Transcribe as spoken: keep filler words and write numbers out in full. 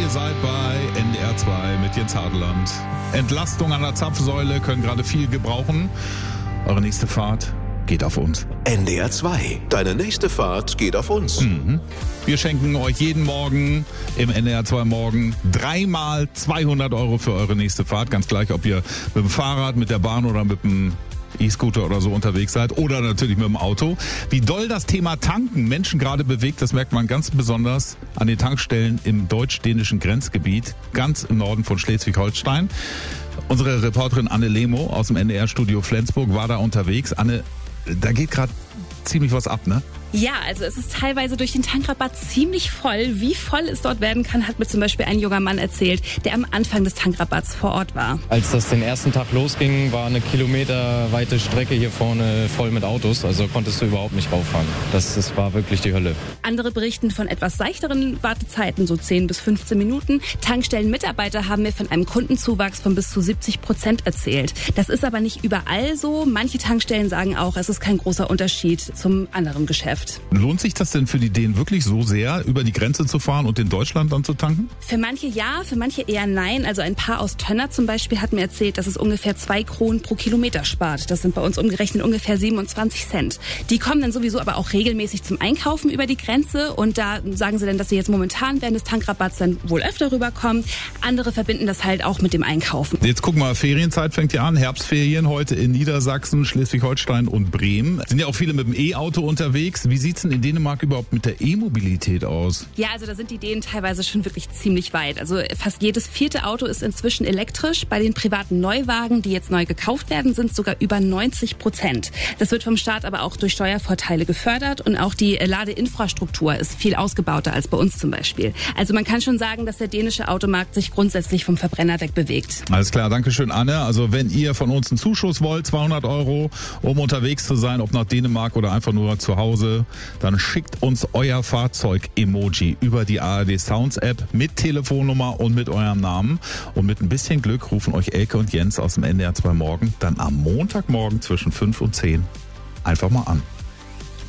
seid bei N D R zwei mit Jens Hadeland. Entlastung an der Zapfsäule, können gerade viel gebrauchen. Eure nächste Fahrt geht auf uns. N D R zwei, deine nächste Fahrt geht auf uns. Mhm. Wir schenken euch jeden Morgen im N D R zwei Morgen dreimal zweihundert Euro für eure nächste Fahrt. Ganz gleich, ob ihr mit dem Fahrrad, mit der Bahn oder mit dem E-Scooter oder so unterwegs seid oder natürlich mit dem Auto. Wie doll das Thema Tanken Menschen gerade bewegt, das merkt man ganz besonders an den Tankstellen im deutsch-dänischen Grenzgebiet, ganz im Norden von Schleswig-Holstein. Unsere Reporterin Anne Lemo aus dem N D R-Studio Flensburg war da unterwegs. Anne, da geht gerade ziemlich was ab, ne? Ja, also es ist teilweise durch den Tankrabatt ziemlich voll. Wie voll es dort werden kann, hat mir zum Beispiel ein junger Mann erzählt, der am Anfang des Tankrabatts vor Ort war. Als das den ersten Tag losging, war eine kilometerweite Strecke hier vorne voll mit Autos. Also konntest du überhaupt nicht rauffahren. Das, das war wirklich die Hölle. Andere berichten von etwas seichteren Wartezeiten, so zehn bis fünfzehn Minuten. Tankstellenmitarbeiter haben mir von einem Kundenzuwachs von bis zu siebzig Prozent erzählt. Das ist aber nicht überall so. Manche Tankstellen sagen auch, es ist kein großer Unterschied zum anderen Geschäft. Lohnt sich das denn für die Dänen wirklich so sehr, über die Grenze zu fahren und in Deutschland dann zu tanken? Für manche ja, für manche eher nein. Also ein Paar aus Tönner zum Beispiel hat mir erzählt, dass es ungefähr zwei Kronen pro Kilometer spart. Das sind bei uns umgerechnet ungefähr siebenundzwanzig Cent. Die kommen dann sowieso aber auch regelmäßig zum Einkaufen über die Grenze und da sagen sie dann, dass sie jetzt momentan während des Tankrabatts dann wohl öfter rüberkommen. Andere verbinden das halt auch mit dem Einkaufen. Jetzt guck mal, Ferienzeit fängt ja an, Herbstferien heute in Niedersachsen, Schleswig-Holstein und Bremen. Sind ja auch viele mit dem E-Auto unterwegs. Wie sieht's denn in Dänemark überhaupt mit der E-Mobilität aus? Ja, also da sind die Dänen teilweise schon wirklich ziemlich weit. Also fast jedes vierte Auto ist inzwischen elektrisch. Bei den privaten Neuwagen, die jetzt neu gekauft werden, sind es sogar über neunzig Prozent. Das wird vom Staat aber auch durch Steuervorteile gefördert und auch die Ladeinfrastruktur ist viel ausgebauter als bei uns zum Beispiel. Also man kann schon sagen, dass der dänische Automarkt sich grundsätzlich vom Verbrenner wegbewegt. Alles klar, danke schön, Anne. Also wenn ihr von uns einen Zuschuss wollt, zweihundert Euro, um unterwegs zu sein, ob nach Dänemark oder einfach nur zu Hause, dann schickt uns euer Fahrzeug-Emoji über die A R D Sounds App mit Telefonnummer und mit eurem Namen. Und mit ein bisschen Glück rufen euch Elke und Jens aus dem N D R zwei Morgen dann am Montagmorgen zwischen fünf und zehn einfach mal an.